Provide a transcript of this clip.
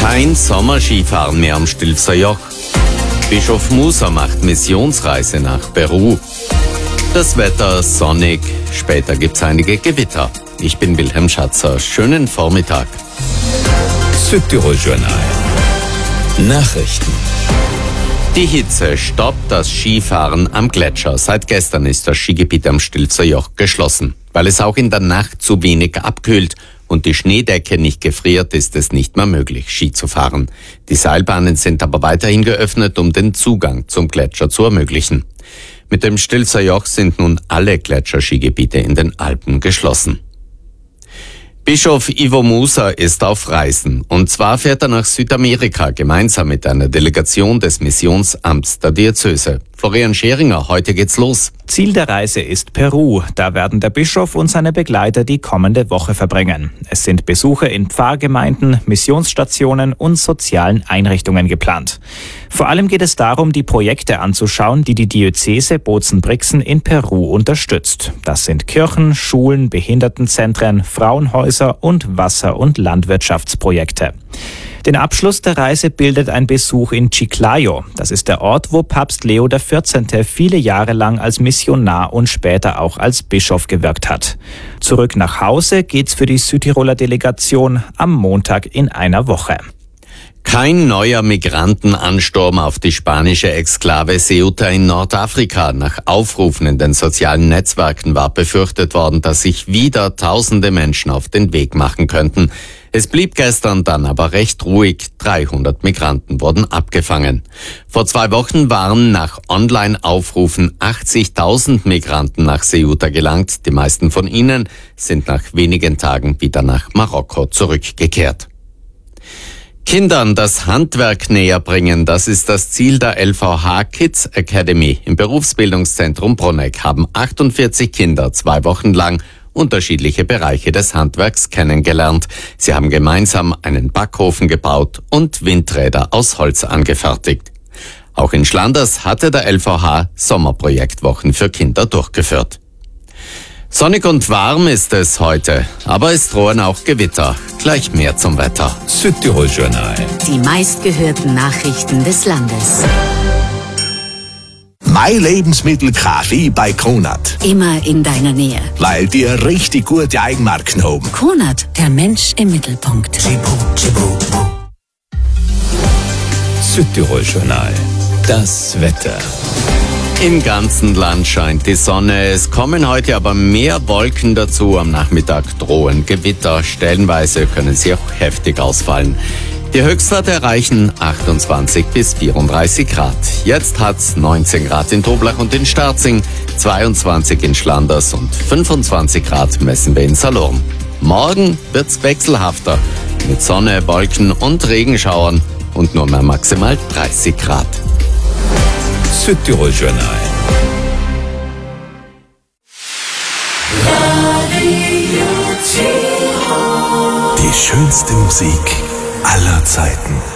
Kein Sommerskifahren mehr am Stilfser Joch. Bischof Musa macht Missionsreise nach Peru. Das Wetter sonnig, später gibt's einige Gewitter. Ich bin Wilhelm Schatzer. Schönen Vormittag. Südtirol Journal. Nachrichten. Die Hitze stoppt das Skifahren am Gletscher. Seit gestern ist das Skigebiet am Stilfser Joch geschlossen. Weil es auch in der Nacht zu wenig abkühlt und die Schneedecke nicht gefriert, ist es nicht mehr möglich, Ski zu fahren. Die Seilbahnen sind aber weiterhin geöffnet, um den Zugang zum Gletscher zu ermöglichen. Mit dem Stilfser Joch sind nun alle Gletscherskigebiete in den Alpen geschlossen. Bischof Ivo Musa ist auf Reisen. Und zwar fährt er nach Südamerika gemeinsam mit einer Delegation des Missionsamts der Diözese. Florian Scheringer, heute geht's los. Ziel der Reise ist Peru. Da werden der Bischof und seine Begleiter die kommende Woche verbringen. Es sind Besuche in Pfarrgemeinden, Missionsstationen und sozialen Einrichtungen geplant. Vor allem geht es darum, die Projekte anzuschauen, die die Diözese Bozen-Brixen in Peru unterstützt. Das sind Kirchen, Schulen, Behindertenzentren, Frauenhäuser und Wasser- und Landwirtschaftsprojekte. Den Abschluss der Reise bildet ein Besuch in Chiclayo. Das ist der Ort, wo Papst Leo XIV. Viele Jahre lang als Missionar und später auch als Bischof gewirkt hat. Zurück nach Hause geht's für die Südtiroler Delegation am Montag in einer Woche. Kein neuer Migrantenansturm auf die spanische Exklave Ceuta in Nordafrika. Nach Aufrufen in den sozialen Netzwerken war befürchtet worden, dass sich wieder tausende Menschen auf den Weg machen könnten. Es blieb gestern dann aber recht ruhig. 300 Migranten wurden abgefangen. Vor 2 Wochen waren nach Online-Aufrufen 80.000 Migranten nach Ceuta gelangt. Die meisten von ihnen sind nach wenigen Tagen wieder nach Marokko zurückgekehrt. Kindern das Handwerk näher bringen, das ist das Ziel der LVH Kids Academy. Im Berufsbildungszentrum Bruneck haben 48 Kinder 2 Wochen lang unterschiedliche Bereiche des Handwerks kennengelernt. Sie haben gemeinsam einen Backofen gebaut und Windräder aus Holz angefertigt. Auch in Schlanders hatte der LVH Sommerprojektwochen für Kinder durchgeführt. Sonnig und warm ist es heute, aber es drohen auch Gewitter. Gleich mehr zum Wetter. Südtirol Journal. Die meistgehörten Nachrichten des Landes. Mein Lebensmittel Kaffee bei Kronat. Immer in deiner Nähe. Weil die richtig gute Eigenmarken haben. Kronat, der Mensch im Mittelpunkt. Südtirol Journal. Das Wetter. Im ganzen Land scheint die Sonne. Es kommen heute aber mehr Wolken dazu. Am Nachmittag drohen Gewitter. Stellenweise können sie auch heftig ausfallen. Die Höchstwerte erreichen 28 bis 34 Grad. Jetzt hat's 19 Grad in Toblach und in Starzing, 22 in Schlanders und 25 Grad messen wir in Salurn. Morgen wird's wechselhafter mit Sonne, Wolken und Regenschauern und nur mehr maximal 30 Grad. Südtirol Journal. Die schönste Musik aller Zeiten.